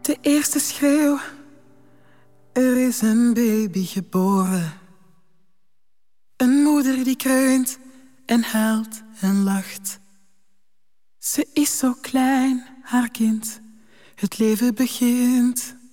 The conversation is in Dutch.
De eerste schreeuw, er is een baby geboren. Een moeder die kreunt en huilt en lacht. Ze is zo klein, haar kind, het leven begint.